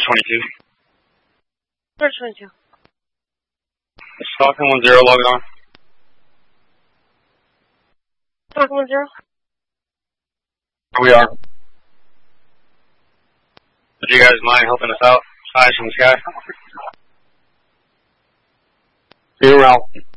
22. Search 22. Falcon 10, log on. Falcon 10. Here we are. Would you guys mind helping us out? Flash from the sky. Here, Ralph.